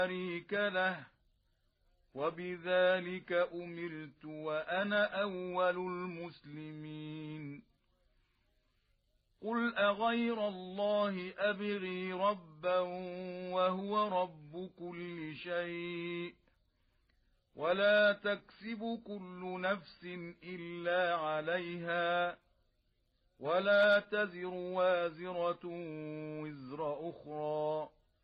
شريك له وبذلك أمرت وأنا أول المسلمين قل أغير الله أبغي ربا وهو رب كل شيء ولا تكسب كل نفس إلا عليها ولا تزر وازرة وزر أخرى